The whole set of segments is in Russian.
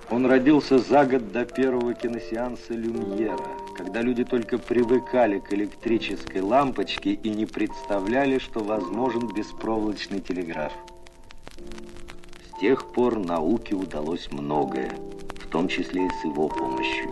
Он родился за год до первого киносеанса Люмьера, когда люди только привыкали к электрической лампочке и не представляли, что возможен беспроволочный телеграф. С тех пор науке удалось многое, в том числе и с его помощью.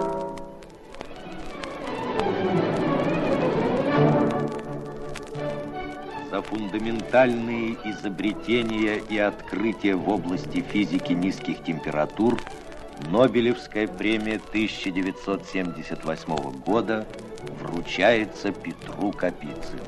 За фундаментальные изобретения и открытия в области физики низких температур Нобелевская премия 1978 года вручается Петру Капице.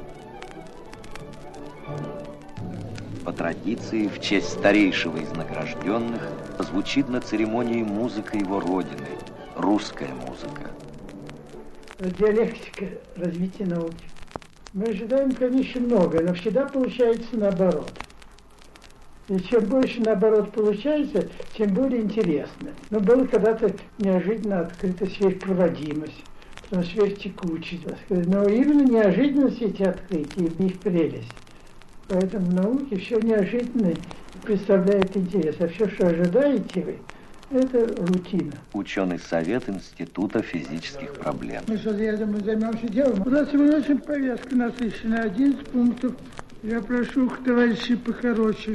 По традиции, в честь старейшего из награжденных звучит на церемонии музыка его родины, русская музыка. Диалектика развития науки. Мы ожидаем, конечно, многое, но всегда получается наоборот. И чем больше наоборот получается, тем более интересно. Но было когда-то неожиданно открыта сверхпроводимость, потом сверхтекучесть. Но именно неожиданность эти открытия, их прелесть. Поэтому в науке все неожиданное представляет интерес. А все, что ожидаете вы, это рутина. Ученый совет Института физических проблем. Мы сейчас, я думаю, займемся делом. У нас сегодня очень повестка насыщенная. 11 пунктов. Я прошу товарищей покороче.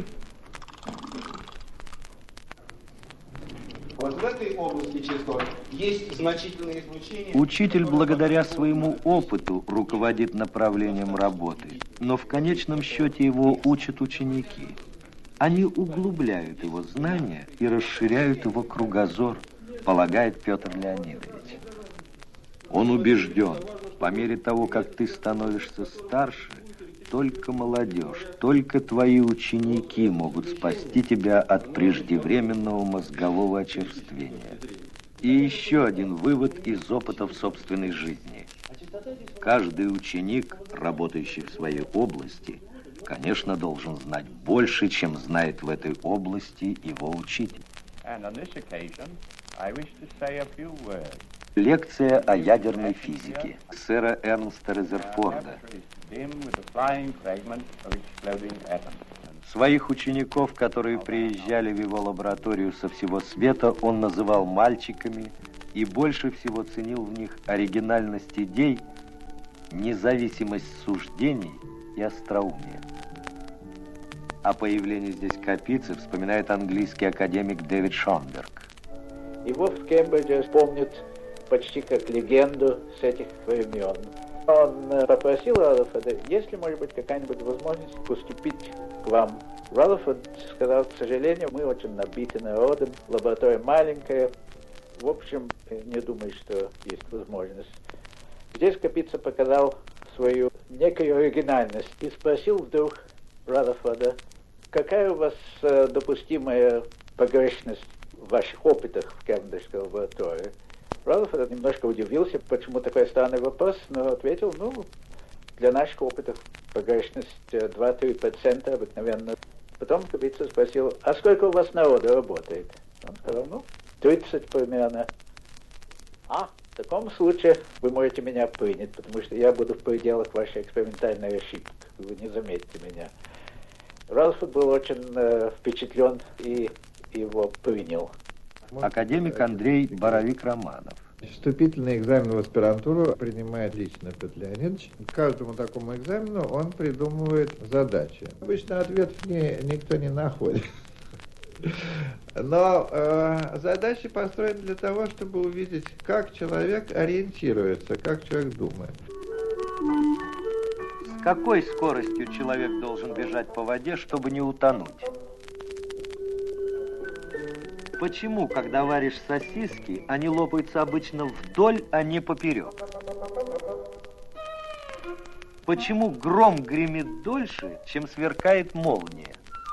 Вот в этой области частот есть значительные излучения. Учитель благодаря своему опыту руководит направлением работы, но в конечном счете его учат ученики. Они углубляют его знания и расширяют его кругозор, полагает Петр Леонидович. Он убежден, по мере того, как ты становишься старше, только молодежь, только твои ученики могут спасти тебя от преждевременного мозгового очерствления. И еще один вывод из опыта в собственной жизни. Каждый ученик, работающий в своей области, конечно, должен знать больше, чем знает в этой области его учитель. Лекция о ядерной физике сэра Эрнста Резерфорда. Своих учеников, которые приезжали в его лабораторию со всего света, он называл мальчиками и больше всего ценил в них оригинальность идей, независимость суждений и остроумие. О появлении здесь Капицы вспоминает английский академик Дэвид Шонберг. Его в Кембридже помнят почти как легенду с этих времен. Он попросил Раллифорда, есть ли, может быть, какая-нибудь возможность поступить к вам. Раллифорд сказал, к сожалению, мы очень набиты народом, лаборатория маленькая, в общем, не думаю, что есть возможность. Здесь Капица показал свою некую оригинальность и спросил вдруг Раллифорда, какая у вас допустимая погрешность в ваших опытах в Кембриджской лаборатории. Раллифорд немножко удивился, почему такой странный вопрос, но ответил, для наших опытов погрешность 2-3% обыкновенно. Потом Капица спросил, а сколько у вас народу работает? Он сказал, 30 примерно. В таком случае вы можете меня принять, потому что я буду в пределах вашей экспериментальной ошибки. Вы не заметите меня. Раллифорд был очень впечатлен и его принял. Академик Андрей Боровик-Романов. Вступительный экзамен в аспирантуру принимает лично Петр Леонидович. К каждому такому экзамену он придумывает задачи. Обычно ответов никто не находит. Но задачи построены для того, чтобы увидеть, как человек ориентируется, как человек думает. С какой скоростью человек должен бежать по воде, чтобы не утонуть? Почему, когда варишь сосиски, они лопаются обычно вдоль, а не поперек? Почему гром гремит дольше, чем сверкает молния?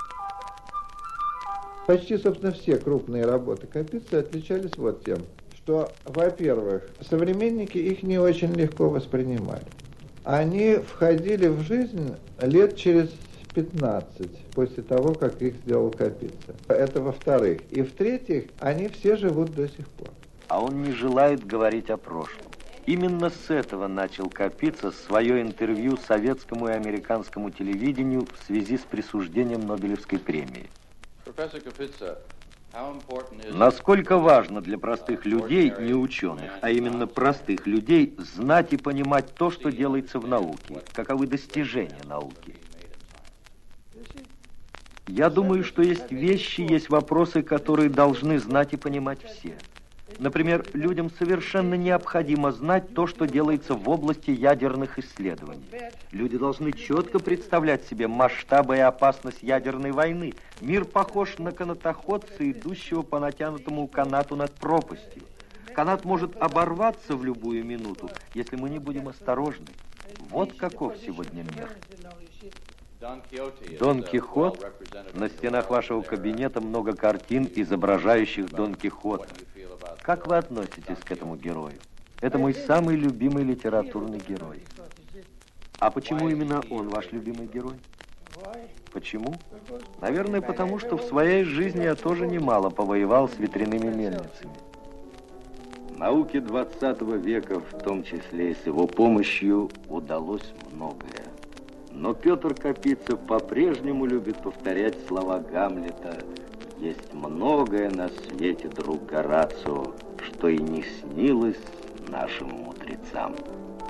Почти, собственно, все крупные работы Капицы отличались вот тем, что, во-первых, современники их не очень легко воспринимали. Они входили в жизнь лет через 15 после того, как их сделал Капица. Это во-вторых. И в-третьих, они все живут до сих пор. А он не желает говорить о прошлом. Именно с этого начал Капица свое интервью советскому и американскому телевидению в связи с присуждением Нобелевской премии. Насколько важно для простых людей, не ученых, а именно простых людей, знать и понимать то, что делается в науке, каковы достижения науки. Я думаю, что есть вещи, есть вопросы, которые должны знать и понимать все. Например, людям совершенно необходимо знать то, что делается в области ядерных исследований. Люди должны четко представлять себе масштабы и опасность ядерной войны. Мир похож на канатоходца, идущего по натянутому канату над пропастью. Канат может оборваться в любую минуту, если мы не будем осторожны. Вот каков сегодня мир. Дон Кихот. На стенах вашего кабинета много картин, изображающих Дон Кихота. Как вы относитесь к этому герою? Это мой самый любимый литературный герой. А почему именно он ваш любимый герой? Почему? Наверное, потому что в своей жизни я тоже немало повоевал с ветряными мельницами. Науке 20 века, в том числе и с его помощью, удалось многое. Но Петр Капицев по-прежнему любит повторять слова Гамлета: «Есть многое на свете, друг Горацио, что и не снилось нашим мудрецам».